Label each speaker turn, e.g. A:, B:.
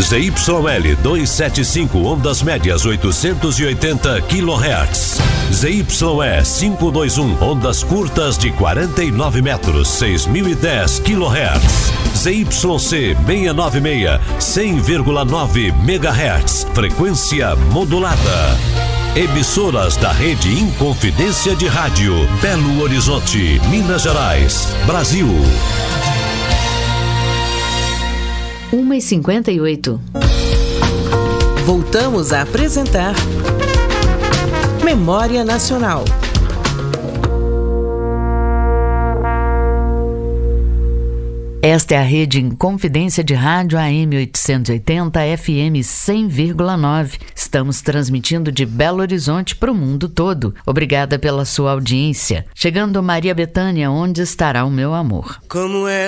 A: ZYL 275 ondas médias 880 kHz. ZYE 521 ondas curtas de 49 metros 6010 kHz. ZYC 696 100,9 MHz. Frequência modulada. Emissoras da Rede Inconfidência de Rádio, Belo Horizonte, Minas Gerais, Brasil.
B: 1h58.
C: Voltamos a apresentar Memória Nacional.
B: Esta é a Rede Inconfidência de Rádio AM 880 FM 100,9. Estamos transmitindo de Belo Horizonte para o mundo todo. Obrigada pela sua audiência. Chegando Maria Bethânia, onde estará o meu amor?
D: Como é